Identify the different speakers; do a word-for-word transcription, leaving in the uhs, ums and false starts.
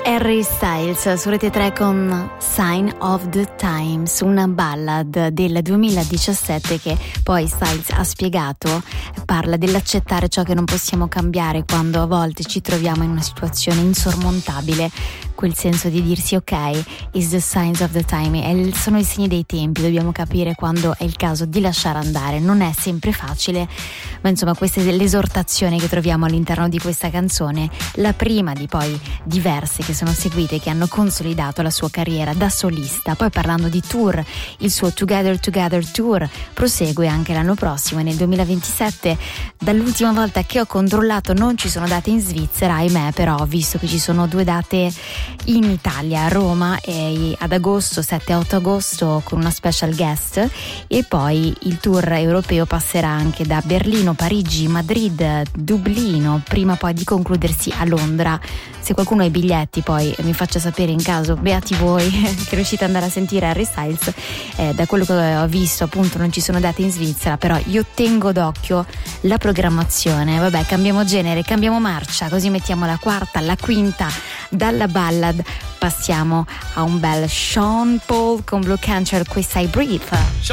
Speaker 1: Harry Styles su Rete tre con Sign of the Times, una ballad del duemiladiciassette che poi Styles ha spiegato, parla dell'accettare ciò che non possiamo cambiare quando a volte ci troviamo in una situazione insormontabile, quel senso di dirsi ok, is the signs of the time, è, sono i segni dei tempi, dobbiamo capire quando è il caso di lasciare andare, non è sempre facile, ma insomma questa è l'esortazione che troviamo all'interno di questa canzone, la prima di poi diverse che sono seguite, che hanno consolidato la sua carriera da solista. Poi parlando di tour, il suo Together Together Tour prosegue anche l'anno prossimo e nel duemilaventisette, dall'ultima volta che ho controllato non ci sono date in Svizzera, ahimè, però ho visto che ci sono due date in Italia, a Roma e ad agosto, sette e otto agosto, con una special guest, e poi il tour europeo passerà anche da Berlino, Parigi, Madrid, Dublino, prima poi di concludersi a Londra. Se qualcuno ha i biglietti poi mi faccia sapere, in caso, beati voi che riuscite ad andare a sentire Harry Styles. Eh, da quello che ho visto appunto non ci sono date in Svizzera, però io tengo d'occhio la programmazione. Vabbè, cambiamo genere, cambiamo marcia, così mettiamo la quarta, la quinta, dalla ballad passiamo a un bel Sean Paul con Blue Cancer, questa I Breathe.